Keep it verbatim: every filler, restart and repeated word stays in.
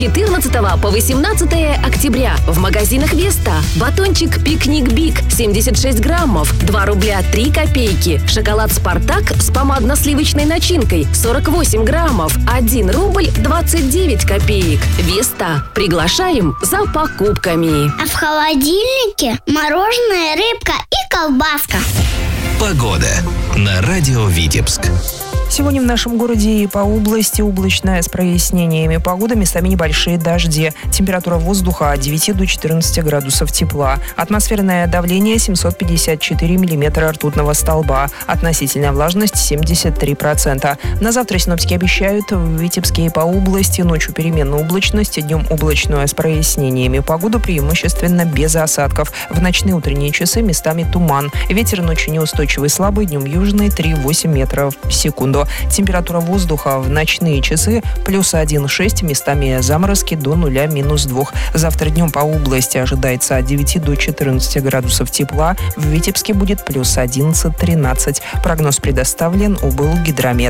четырнадцатого по восемнадцатое октября в магазинах Веста батончик Пикник Биг семьдесят шесть граммов, два рубля три копейки. Шоколад Спартак с помадно-сливочной начинкой сорок восемь граммов, один рубль двадцать девять копеек. Веста. Приглашаем за покупками. А в холодильнике мороженое, рыбка и колбаска. Погода на радио Витебск. Сегодня в нашем городе и по области облачная с прояснениями погода, местами небольшие дожди. Температура воздуха от девяти до четырнадцати градусов тепла. Атмосферное давление семьсот пятьдесят четыре миллиметра ртутного столба. Относительная влажность семьдесят три процента. На завтра синоптики обещают в Витебске и по области ночью переменную облачность, днем облачную с прояснениями погоду, преимущественно без осадков. В ночные утренние часы местами туман. Ветер ночью неустойчивый слабый, днем южный три-восемь метров в секунду. Температура воздуха в ночные часы плюс один шесть, местами заморозки до нуля минус два. Завтра днем по области ожидается от девяти до четырнадцати градусов тепла. В Витебске будет плюс одиннадцать-тринадцать. Прогноз предоставлен УБЛ «Гидромет».